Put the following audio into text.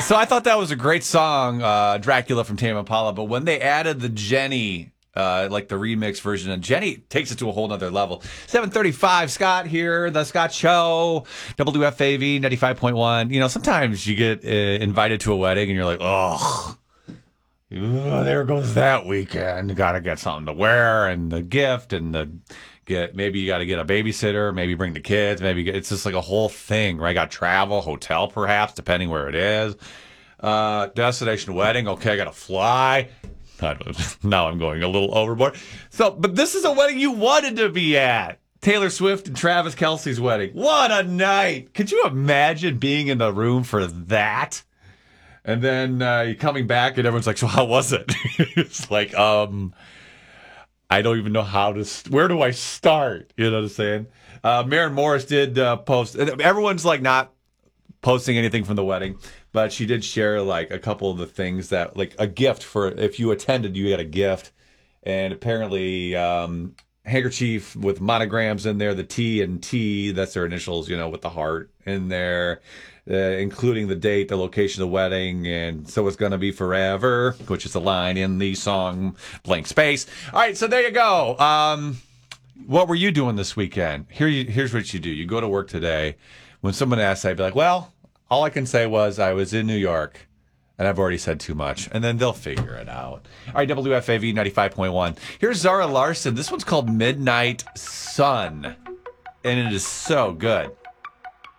So I thought that was a great song, Dracula from Tame Impala. But when they added the Jenny, like the remix version, and Jenny takes it to a whole nother level. 7:35, Scott here, the Scott Show, WFAV 95.1. You know, sometimes you get invited to a wedding and you're like, oh, there goes that weekend. Got to get something to wear and the gift and maybe you got to get a babysitter, maybe bring the kids, it's just like a whole thing, right? Got travel, hotel perhaps, depending where it is. Destination wedding, okay, I got to fly. Now I'm going a little overboard. But this is a wedding you wanted to be at. Taylor Swift and Travis Kelce's wedding. What a night. Could you imagine being in the room for that? And then you're coming back and everyone's like, so how was it? It's like, I don't even know where do I start? You know what I'm saying? Maren Morris did post. Everyone's like not posting anything from the wedding, but she did share like a couple of the things that, like a gift for if you attended, you got a gift. And apparently handkerchief with monograms in there, the T and T, that's their initials, you know, with the heart in there, including the date, the location of the wedding, and so it's going to be forever, which is a line in the song Blank Space. All right, so there you go. What were you doing this weekend? Here's what you do. You go to work today. When someone asks, I'd be like, well, all I can say was I was in New York, and I've already said too much, and then they'll figure it out. All right, WFAV 95.1. Here's Zara Larsson. This one's called Midnight Sun, and it is so good.